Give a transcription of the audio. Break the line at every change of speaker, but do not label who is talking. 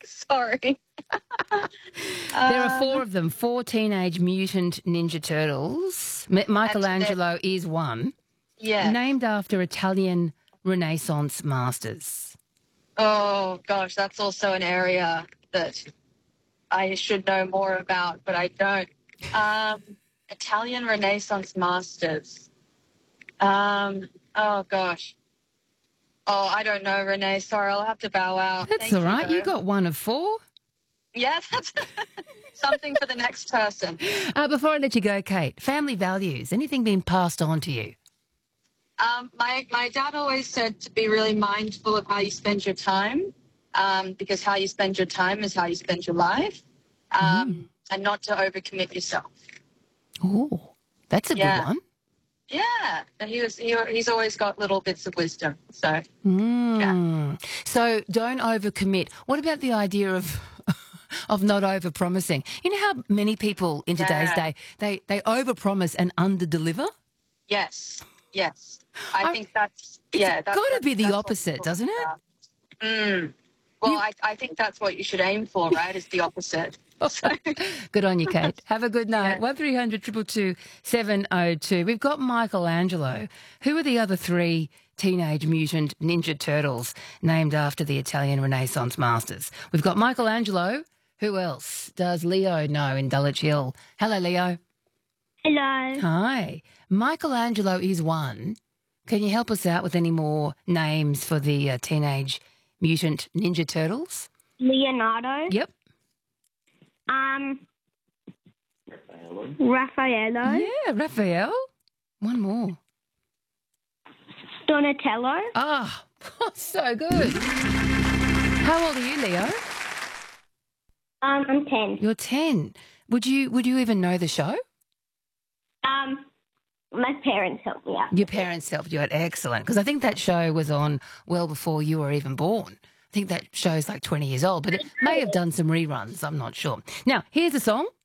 Sorry.
There are four of them, four Teenage Mutant Ninja Turtles. Michelangelo is one.
Yeah.
Named after Italian Renaissance masters.
Oh, gosh, that's also an area that I should know more about, but I don't. Italian Renaissance masters. Oh, gosh. Oh, I don't know, Renee. Sorry, I'll have to bow out.
That's
Thank
all right.
You
You got one of four.
Yeah, that's something for the next person.
Before I let you go, Kate, family values, anything been passed on to you?
My dad always said to be really mindful of how you spend your time, because how you spend your time is how you spend your life, and not to overcommit yourself.
Oh, that's a good one.
Yeah, and he's always got little bits of wisdom. So,
So don't overcommit. What about the idea of not overpromising? You know how many people in today's day they overpromise and underdeliver?
Yes. I think that's
got to be the opposite, doesn't it?
Well, I think that's what you should aim for, right? Is the opposite.
Good on you, Kate. Have a good night. 1300 222 702. We've got Michelangelo. Who are the other three Teenage Mutant Ninja Turtles named after the Italian Renaissance masters? We've got Michelangelo. Who else does Leo know in Dulwich Hill? Hello, Leo.
Hello.
Hi. Michelangelo is one. Can you help us out with any more names for the Teenage Mutant Ninja Turtles?
Leonardo.
Yep.
Raffaello.
Yeah, Raphael. One more.
Donatello.
Ah, so good. How old are you, Leo?
I'm 10.
You're 10. Would you even know the show?
My parents helped me out.
Your parents helped you out. Excellent. Because I think that show was on well before you were even born. I think that show's like 20 years old, but it may have done some reruns. I'm not sure. Now, here's a song.